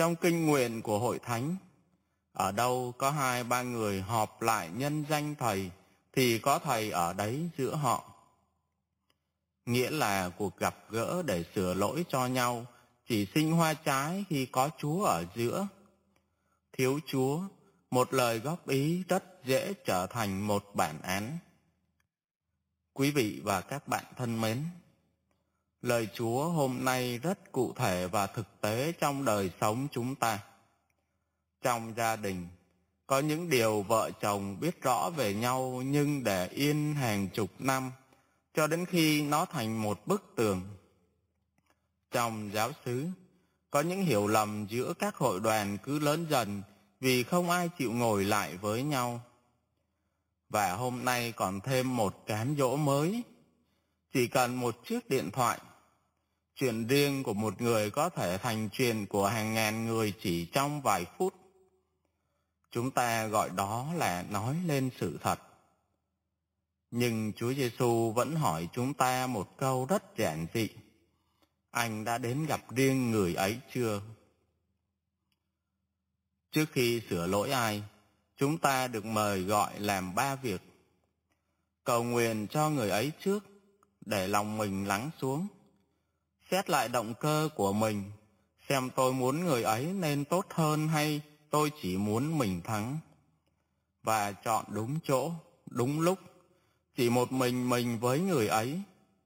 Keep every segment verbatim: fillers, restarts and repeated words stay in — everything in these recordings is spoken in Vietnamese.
Trong kinh nguyện của hội thánh, ở đâu có hai ba người họp lại nhân danh Thầy, thì có Thầy ở đấy giữa họ. Nghĩa là cuộc gặp gỡ để sửa lỗi cho nhau chỉ sinh hoa trái khi có Chúa ở giữa. Thiếu Chúa, một lời góp ý rất dễ trở thành một bản án. Quý vị và các bạn thân mến, lời Chúa hôm nay rất cụ thể và thực tế trong đời sống chúng ta. Trong gia đình, có những điều vợ chồng biết rõ về nhau nhưng để yên hàng chục năm, cho đến khi nó thành một bức tường. Trong giáo xứ, có những hiểu lầm giữa các hội đoàn cứ lớn dần vì không ai chịu ngồi lại với nhau. Và hôm nay còn thêm một cám dỗ mới. Chỉ cần một chiếc điện thoại, chuyện riêng của một người có thể thành chuyện của hàng ngàn người chỉ trong vài phút. Chúng ta gọi đó là nói lên sự thật. Nhưng Chúa Giêsu vẫn hỏi chúng ta một câu rất giản dị. Anh đã đến gặp riêng người ấy chưa? Trước khi sửa lỗi ai, chúng ta được mời gọi làm ba việc. Cầu nguyện cho người ấy trước, để lòng mình lắng xuống. Xét lại động cơ của mình, xem tôi muốn người ấy nên tốt hơn hay tôi chỉ muốn mình thắng. Và chọn đúng chỗ, đúng lúc, chỉ một mình mình với người ấy.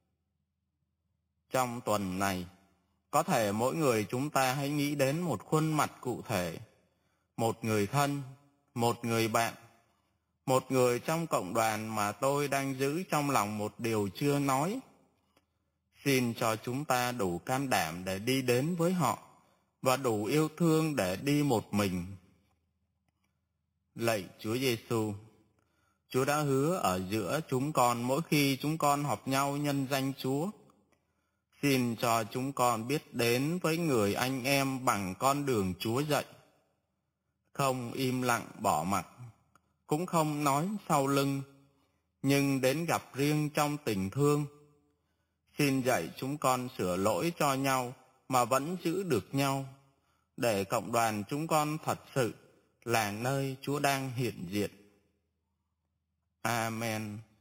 Trong tuần này, có thể mỗi người chúng ta hãy nghĩ đến một khuôn mặt cụ thể, một người thân, một người bạn, một người trong cộng đoàn mà tôi đang giữ trong lòng một điều chưa nói. Xin cho chúng ta đủ can đảm để đi đến với họ và đủ yêu thương để đi một mình. Lạy Chúa Giêsu, Chúa đã hứa ở giữa chúng con mỗi khi chúng con họp nhau nhân danh Chúa. Xin cho chúng con biết đến với người anh em bằng con đường Chúa dạy. Không im lặng bỏ mặc, cũng không nói sau lưng, nhưng đến gặp riêng trong tình thương. Xin dạy chúng con sửa lỗi cho nhau mà vẫn giữ được nhau, để cộng đoàn chúng con thật sự là nơi Chúa đang hiện diện. Amen.